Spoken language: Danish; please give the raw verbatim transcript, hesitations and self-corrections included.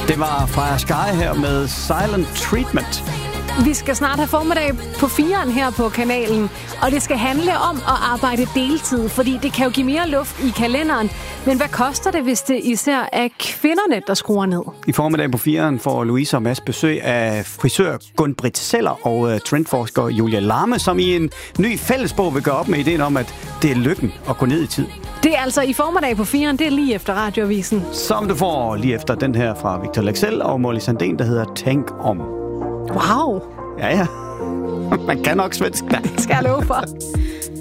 Det var fra Sky her med Silent Treatment. Vi skal snart have formiddag på firen her på kanalen, og det skal handle om at arbejde deltid, fordi det kan jo give mere luft i kalenderen. Men hvad koster det, hvis det især er kvinderne, der skruer ned? I formiddag på firen får Louise og Mads besøg af frisør Gun-Britt Zeller og uh, trendforsker Julia Larme, som i en ny fællesbog vil gøre op med ideen om, at det er lykken at gå ned i tid. Det er altså i formiddag på firen, det er lige efter Radioavisen. Som du får lige efter den her fra Victor Lexell og Molly Sandén, der hedder Tænk om. Wow! Ja, ja. Man kan nok svensk. Skal jeg love for.